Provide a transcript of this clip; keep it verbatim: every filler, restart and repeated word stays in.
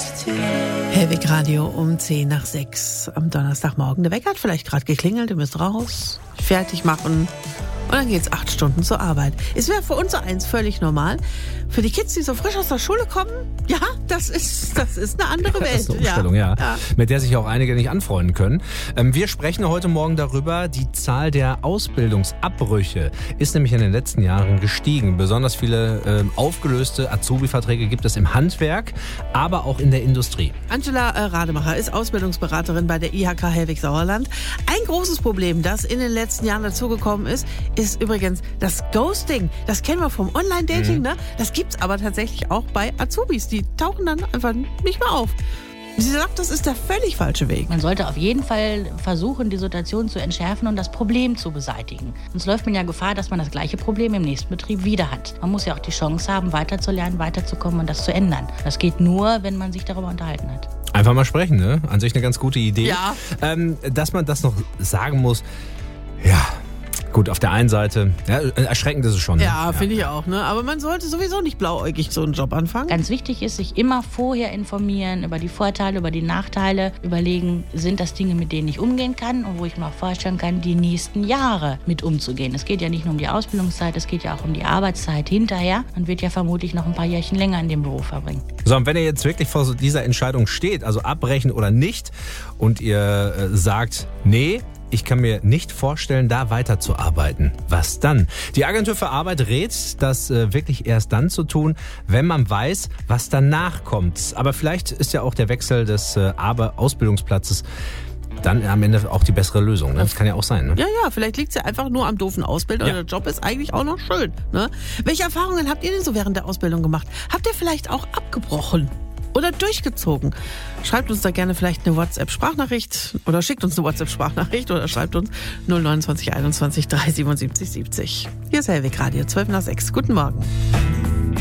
Hellwig Radio um zehn nach sechs am Donnerstagmorgen. Der Wecker hat vielleicht gerade geklingelt, ihr müsst raus, fertig machen und dann geht's acht Stunden zur Arbeit. Es wäre für uns so eins völlig normal. Für die Kids, die so frisch aus der Schule kommen, ja, das ist, das ist eine andere Welt. Das ist eine Umstellung, ja, ja. ja. Mit der sich auch einige nicht anfreunden können. Ähm, wir sprechen heute Morgen darüber, die Zahl der Ausbildungsabbrüche ist nämlich in den letzten Jahren gestiegen. Besonders viele äh, aufgelöste Azubi-Verträge gibt es im Handwerk, aber auch in der Industrie. Angela äh, Rademacher ist Ausbildungsberaterin bei der I H K Hellwig Sauerland. Ein großes Problem, das in den letzten Jahren dazugekommen ist, ist übrigens das Ghosting. Das kennen wir vom Online-Dating, mhm. ne? Das gibt's aber tatsächlich auch bei Azubis. Die tauchen dann einfach nicht mehr auf. Sie sagt, das ist der völlig falsche Weg. Man sollte auf jeden Fall versuchen, die Situation zu entschärfen und das Problem zu beseitigen. Sonst läuft man ja Gefahr, dass man das gleiche Problem im nächsten Betrieb wieder hat. Man muss ja auch die Chance haben, weiterzulernen, weiterzukommen und das zu ändern. Das geht nur, wenn man sich darüber unterhalten hat. Einfach mal sprechen, ne? An sich eine ganz gute Idee. Ja. Ähm, dass man das noch sagen muss, ja... Gut, auf der einen Seite, ja, erschreckend ist es schon. Ne? Ja, finde ich auch. Ne? Aber man sollte sowieso nicht blauäugig so einen Job anfangen. Ganz wichtig ist, sich immer vorher informieren über die Vorteile, über die Nachteile. Überlegen, sind das Dinge, mit denen ich umgehen kann und wo ich mir auch vorstellen kann, die nächsten Jahre mit umzugehen. Es geht ja nicht nur um die Ausbildungszeit, es geht ja auch um die Arbeitszeit hinterher. Man wird ja vermutlich noch ein paar Jährchen länger in dem Beruf verbringen. So, und wenn ihr jetzt wirklich vor dieser Entscheidung steht, also abbrechen oder nicht, und ihr äh, sagt, nee, ich kann mir nicht vorstellen, da weiterzuarbeiten. Was dann? Die Agentur für Arbeit rät, das äh, wirklich erst dann zu tun, wenn man weiß, was danach kommt. Aber vielleicht ist ja auch der Wechsel des äh, Ausbildungsplatzes dann am Ende auch die bessere Lösung. Ne? Das kann ja auch sein. Ne? Ja, ja, vielleicht liegt es ja einfach nur am doofen Ausbilder. Ja. Der Job ist eigentlich auch noch schön. Ne? Welche Erfahrungen habt ihr denn so während der Ausbildung gemacht? Habt ihr vielleicht auch abgebrochen? Oder durchgezogen? Schreibt uns da gerne vielleicht eine WhatsApp-Sprachnachricht oder schickt uns eine WhatsApp-Sprachnachricht oder schreibt uns null neunundzwanzig einundzwanzig drei siebenundsiebzig siebzig. Hier ist Hellwig Radio, zwölf nach sechs. Guten Morgen.